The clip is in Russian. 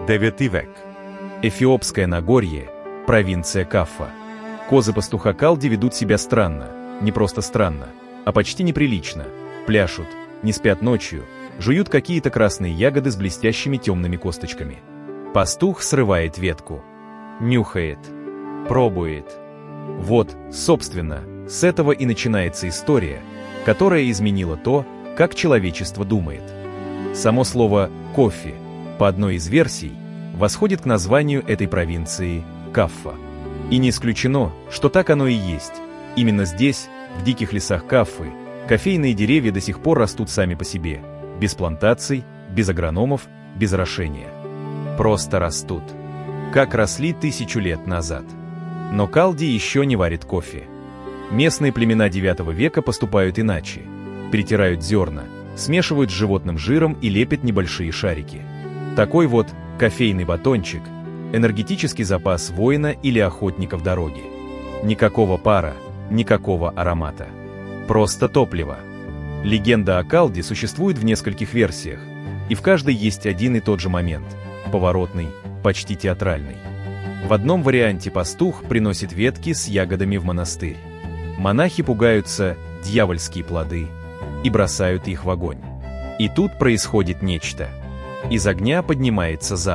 9 век. Эфиопское Нагорье, провинция Каффа. Козы пастуха Калди ведут себя странно, не просто странно, а почти неприлично. Пляшут, не спят ночью, жуют какие-то красные ягоды с блестящими темными косточками. Пастух срывает ветку, нюхает, пробует. Вот, собственно, с этого и начинается история, которая изменила то, как человечество думает. Само слово «кофе», по одной из версий, восходит к названию этой провинции Каффа. И не исключено, что так оно и есть. Именно здесь, в диких лесах Каффы, кофейные деревья до сих пор растут сами по себе, без плантаций, без агрономов, без орошения. Просто растут. Как росли 1000 лет назад. Но Калди еще не варит кофе. Местные племена IX века поступают иначе. Перетирают зерна, смешивают с животным жиром и лепят небольшие шарики. Такой вот кофейный батончик – энергетический запас воина или охотника в дороге. Никакого пара, никакого аромата. Просто топливо. Легенда о Калди существует в нескольких версиях, и в каждой есть один и тот же момент – поворотный, почти театральный. В одном варианте пастух приносит ветки с ягодами в монастырь. Монахи пугаются дьявольские плоды и бросают их в огонь. И тут происходит нечто. Из огня поднимается запах.